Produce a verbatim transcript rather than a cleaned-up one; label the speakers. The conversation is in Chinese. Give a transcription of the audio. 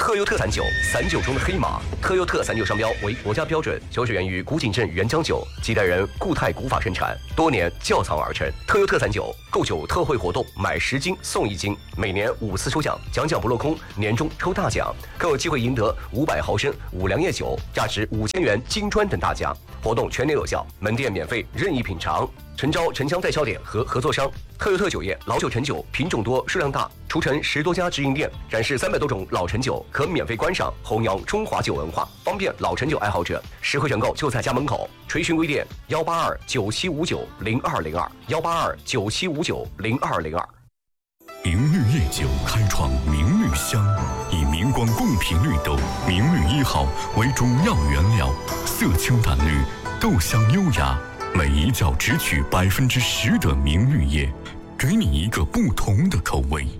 Speaker 1: 特优特散酒，散酒中的黑马。特优特散酒商标为国家标准，酒水源于古井镇原浆酒，几代人固态古法生产，多年窖藏而成。特优特散酒购酒特惠活动，买十斤送一斤，每年五次抽奖，奖奖不落空，年终抽大奖，更有机会赢得五百毫升五粮液酒，价值五千元金砖等大奖。活动全年有效，门店免费任意品尝。诚招城乡代销点和合作商。特优特酒业老酒陈酒品种多数量大，除陈十多家直营店，展示三百多种老陈酒，可免费观赏，弘扬中华酒文化，方便老陈酒爱好者。实惠选购就在家门口。垂询微店幺八二九七五九零二零二幺八二九七五九零二零二。
Speaker 2: 明绿夜酒开创明绿香，以明光贡品绿豆明绿一号为主要原料，色清淡绿，豆香优雅。每一窖只取百分之十的明绿叶，给你一个不同的口味。